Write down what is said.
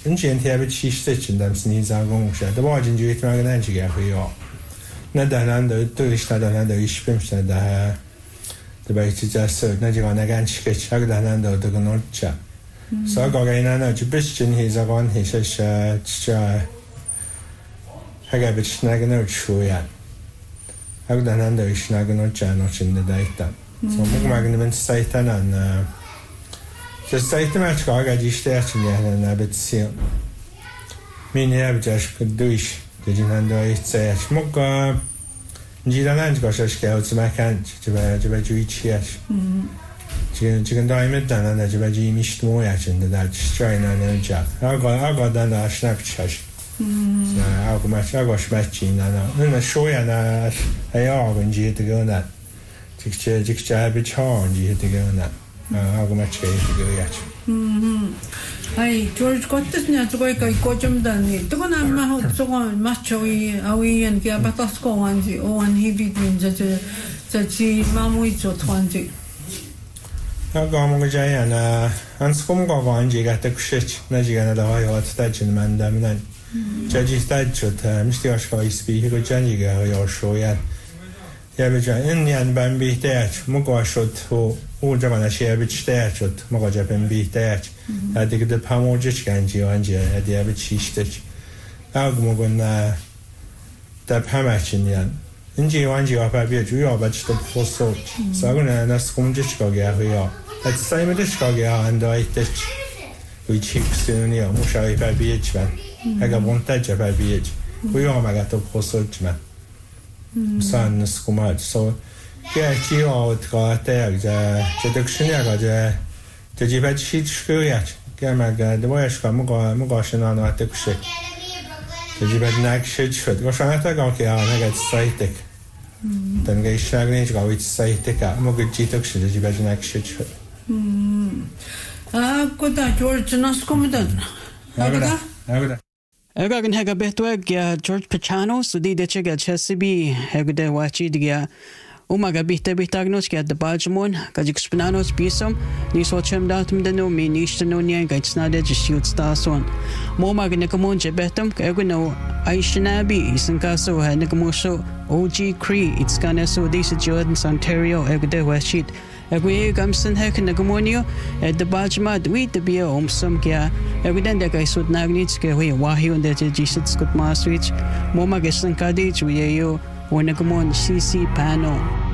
Inchen have a cheese stitch and them sneeze are going to the watching you eat my energy every year. Netherlander, Turkish Netherlander, Ishpimstead, the bait just so Najivan again sketch Agdalander, the Gnorcha. So I got a Christian, he's a one, he says, Hagabich Nagano Chuya. Agdalander is Nagano Janot in the data. So Magnaman Satan and the Satan match Gaga Station and a bit seal. Meaning, I just could do it. Did you know it's a smoke? Giland got a scale to my hand to each yes. Chicken diamond and a Jimmy missed more action than that strain and job. I got done a snap chash. So I got matching and a show and a organ G to go on that. Just a bit charge you to go on that. I got much to go yet. Hey, George got this near to go got him done. Don't know so much away and get back to school and the one he between the Mamwits or 20. I got Mogajay and Scumgo and you got the shit, Najigan the Ohio station, Mandam. Judge statute, Mr. Oshko speak, he could Janiga or show yet. Yabaja Indian Bambi Thatch, Mugo shot who Ujamana Shabich Thatch, Mogajapan B Thatch. I dig the Pamojic Ganji at the Abichi stitch. Algmogun the Pamachin. Inji Wanji of Abia, but the post so. Saguna and a Scumjicoga. At the same Dishcoga and I ditch. We cheap soon, Musha if I be each man. I got one touch of I be each. We all got the post man. Son Scumad. So, yeah, she all got there. The dictionary got the Jibet sheet screw yet. Gamaga, the Wash Mugoshan on what the shit. The Jibet Nag shit should go on at the Goki and I get sightic. Then get shagnage go with sightic up. Mugajitok should the Jibet Nag shit should. Good that George Nascomadan. Again, Haga Betweg, George Pachano, so did the Chega Chesabi, Hagde Wachidia, Umaga Bita Bitagnos, get the Bajmon, Kajixpinanos, Bisum, Niswatchem Datum the no me, Nishtanunia, Gaitsnade, Shield Starson. Momag Nikamon Jebetum, Egano, Aishanabi, Isankaso, Nikamoso, OG Cree, it's Ganeso, these Jordans, Ontario, Egde Washit. Agui Gamson Heck Nagamonio at the Bajma, Dweet the beer, some Kia, evident that I should Nagnitske, Wahi and the Jisut Scott Maastricht, Momagas and Kadich, we you, Wanagamon CC Pano.